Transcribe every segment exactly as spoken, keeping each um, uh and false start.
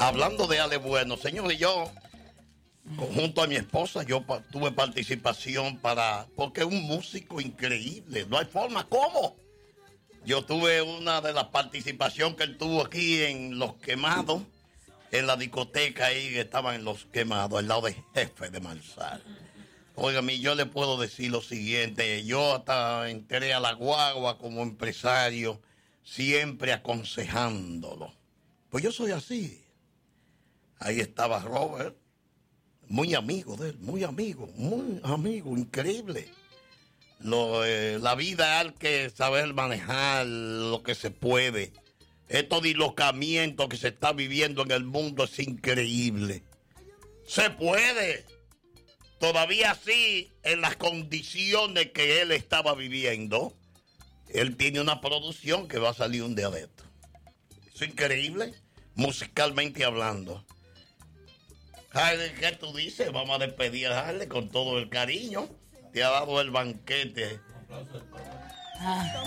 Hablando de Ale Bueno, señores, yo, junto a mi esposa, yo pa- tuve participación para, porque es un músico increíble, no hay forma, ¿cómo? Yo tuve una de las participaciones que él tuvo aquí en Los Quemados, en la discoteca ahí que estaban en Los Quemados, al lado de Jefe de Marzal. Óigame, yo le puedo decir lo siguiente, yo hasta entré a la guagua como empresario, siempre aconsejándolo. Pues yo soy así. Ahí estaba Robert, muy amigo de él, muy amigo, muy amigo, increíble. Lo, eh, la vida hay que saber manejar lo que se puede. Estos dislocamientos que se está viviendo en el mundo es increíble. Se puede. Todavía sí, en las condiciones que él estaba viviendo, él tiene una producción que va a salir un día de esto. Es increíble, musicalmente hablando. Harley, ¿qué tú dices? Vamos a despedir a Harley con todo el cariño. Te ha dado el banquete. Ah,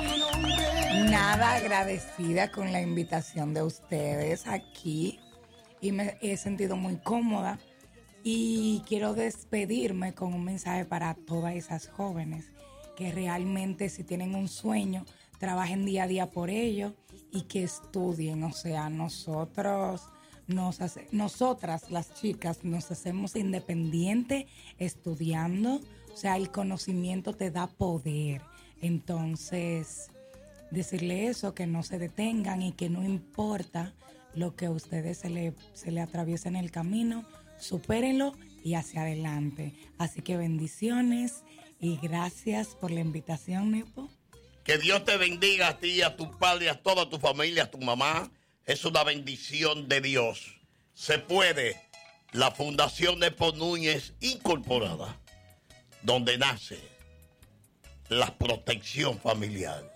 nada, agradecida con la invitación de ustedes aquí y me he sentido muy cómoda y quiero despedirme con un mensaje para todas esas jóvenes que realmente si tienen un sueño, trabajen día a día por ello y que estudien. O sea, nosotros, nos hace, nosotras las chicas nos hacemos independientes estudiando. O sea, el conocimiento te da poder. Entonces, decirle eso, que no se detengan y que no importa lo que a ustedes se le, se le atraviese en el camino, supérenlo y hacia adelante. Así que bendiciones y gracias por la invitación, Nepo. Que Dios te bendiga a ti, a tu padre, a toda tu familia, a tu mamá. Es una bendición de Dios. Se puede. La Fundación Nepo Núñez Incorporada, donde nace la protección familiar.